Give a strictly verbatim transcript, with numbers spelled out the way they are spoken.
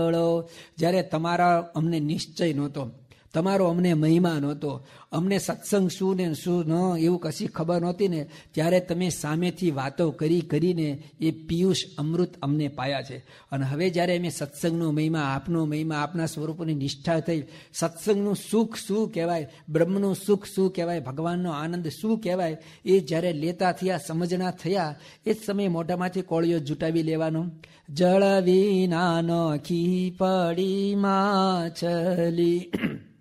જ્યારે તમારા અમને નિશ્ચય નહોતો, તમારો અમને મહિમા નહોતો, અમને સત્સંગ શું ને શું ન એવું કશી ખબર નહોતી ને, ત્યારે તમે સામેથી વાતો કરી કરીને એ પિયુષ અમૃત અમને પાયા છે. અને હવે જ્યારે અમે સત્સંગનો મહિમા, આપનો મહિમા, આપના સ્વરૂપની નિષ્ઠા થઈ, સત્સંગનું સુખ શું કહેવાય, બ્રહ્મનું સુખ શું કહેવાય, ભગવાનનો આનંદ શું કહેવાય, એ જ્યારે લેતા થયા, સમજણા થયા, એ જ સમયે મોઢામાંથી કોળિયો જુટાવી લેવાનો. જળ વિના નોખી પડી માછલી,